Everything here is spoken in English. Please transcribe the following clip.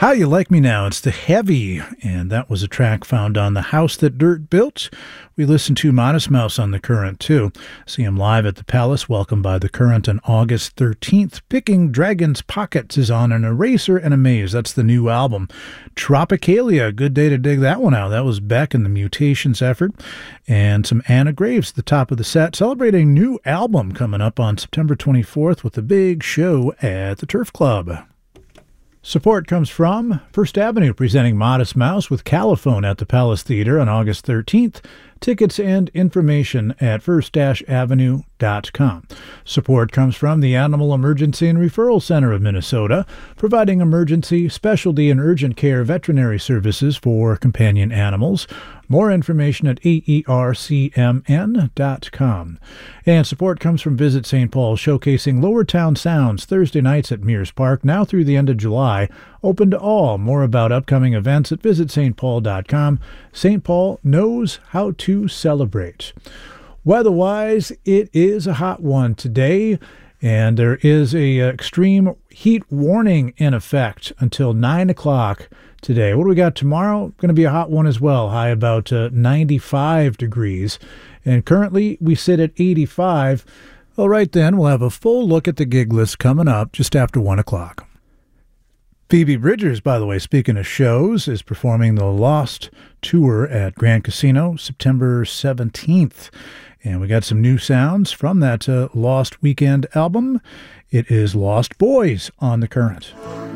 How You Like Me Now, it's The Heavy, and that was a track found on The House That Dirt Built. We listened to Modest Mouse on The Current, too. See him live at the Palace, welcomed by The Current on August 13th. Picking Dragon's Pockets is on An Eraser and a Maze. That's the new album. Tropicalia, good day to dig that one out. That was Beck and the Mutations effort. And some Anna Graves at the top of the set, celebrating a new album coming up on September 24th with a big show at the Turf Club. Support comes from First Avenue, presenting Modest Mouse with Caliphone at the Palace Theater on August 13th. Tickets and information at first-avenue.com. Support comes from the Animal Emergency and Referral Center of Minnesota, providing emergency, specialty, and urgent care veterinary services for companion animals. More information at aercmn.com. And support comes from Visit St. Paul, showcasing Lower Town Sounds Thursday nights at Mears Park, now through the end of July. Open to all. More about upcoming events at visitstpaul.com. St. Paul knows how to celebrate. Weather-wise, it is a hot one today, and there is a extreme heat warning in effect until 9 o'clock today. What do we got tomorrow? Going to be a hot one as well, high about 95 degrees. And currently we sit at 85. All right, then, we'll have a full look at the gig list coming up just after 1 o'clock. Phoebe Bridgers, by the way, speaking of shows, is performing the Lost Tour at Grand Casino September 17th. And we got some new sounds from that Lost Weekend album. It is Lost Boys on The Current.